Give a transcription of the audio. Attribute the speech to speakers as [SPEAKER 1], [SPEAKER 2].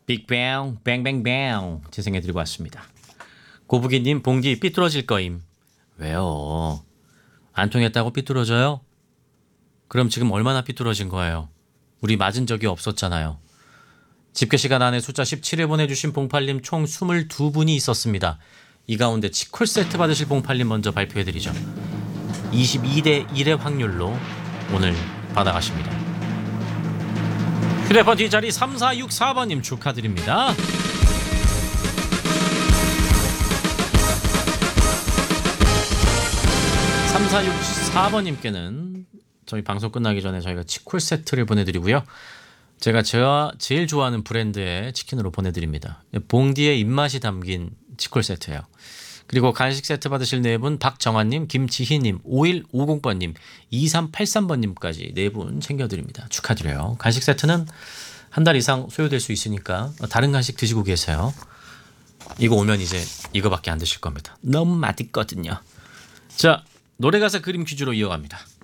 [SPEAKER 1] 빅뱅 뱅뱅뱅 재생해드리고 왔습니다. 고부기님 봉지 삐뚤어질 거임. 왜요? 안 통했다고 삐뚤어져요? 그럼 지금 얼마나 삐뚤어진 거예요? 우리 맞은 적이 없었잖아요. 집계 시간 안에 숫자 17을 보내주신 봉팔님 총 22분이 있었습니다. 이 가운데 치콜 세트 받으실 봉팔님 먼저 발표해드리죠. 22대 1의 확률로 오늘 받아가십니다. 휴대폰 뒷자리 3464번님 축하드립니다. 3464번님께는 저희 방송 끝나기 전에 저희가 치콜 세트를 보내드리고요. 제가 제일 좋아하는 브랜드의 치킨으로 보내드립니다. 봉디의 입맛이 담긴 치콜 세트예요. 그리고 간식 세트 받으실 네 분 박정환님, 김지희님, 5150번님, 2383번님까지 네 분 챙겨드립니다. 축하드려요. 간식 세트는 한 달 이상 소요될 수 있으니까 다른 간식 드시고 계세요. 이거 오면 이제 이거밖에 안 드실 겁니다. 너무 맛있거든요. 자, 노래 가사 그림 퀴즈로 이어갑니다.